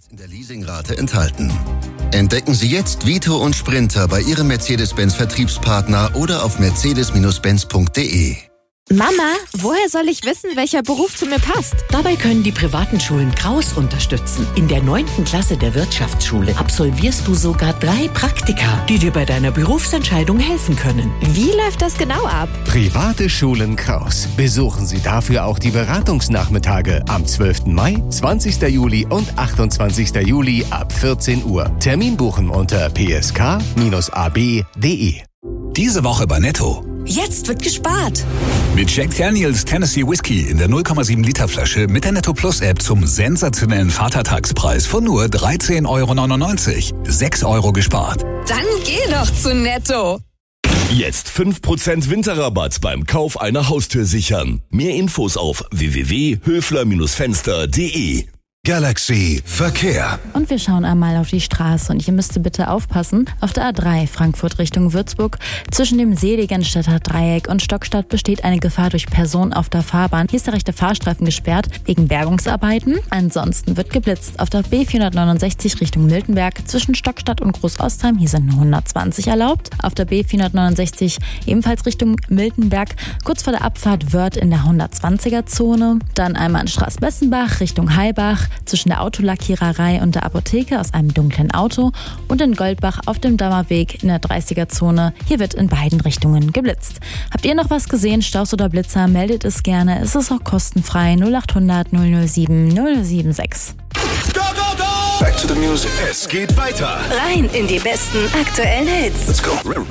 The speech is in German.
in der Leasingrate enthalten. Entdecken Sie jetzt Vito und Sprinter bei Ihrem Mercedes-Benz-Vertriebspartner oder auf mercedes-benz.de. Mama, woher soll ich wissen, welcher Beruf zu mir passt? Dabei können die privaten Schulen Kraus unterstützen. In der 9. Klasse der Wirtschaftsschule absolvierst du sogar 3 Praktika, die dir bei deiner Berufsentscheidung helfen können. Wie läuft das genau ab? Private Schulen Kraus. Besuchen Sie dafür auch die Beratungsnachmittage am 12. Mai, 20. Juli und 28. Juli ab 14 Uhr. Termin buchen unter psk-ab.de. Diese Woche bei Netto. Jetzt wird gespart. Mit Jack Daniels Tennessee Whiskey in der 0,7 Liter Flasche mit der Netto Plus App zum sensationellen Vatertagspreis von nur 13,99 €. 6 € gespart. Dann geh doch zu Netto. Jetzt 5% Winterrabatt beim Kauf einer Haustür sichern. Mehr Infos auf www.höfler-fenster.de. Galaxy Verkehr. Und wir schauen einmal auf die Straße und ihr müsst bitte aufpassen. Auf der A3 Frankfurt Richtung Würzburg zwischen dem Seligenstädter Dreieck und Stockstadt besteht eine Gefahr durch Personen auf der Fahrbahn. Hier ist der rechte Fahrstreifen gesperrt wegen Bergungsarbeiten. Ansonsten wird geblitzt auf der B469 Richtung Miltenberg zwischen Stockstadt und Großostheim. Hier sind nur 120 erlaubt. Auf der B469 ebenfalls Richtung Miltenberg kurz vor der Abfahrt Wörth in der 120er-Zone. Dann einmal in Straßbessenbach Richtung Heilbach zwischen der Autolackiererei und der Apotheke aus einem dunklen Auto und in Goldbach auf dem Dammerweg in der 30er-Zone. Hier wird in beiden Richtungen geblitzt. Habt ihr noch was gesehen, Staus oder Blitzer, meldet es gerne. Es ist auch kostenfrei 0800 007 076. Go, go, go! Back to the music. Es geht weiter. Rein in die besten aktuellen Hits. Let's go.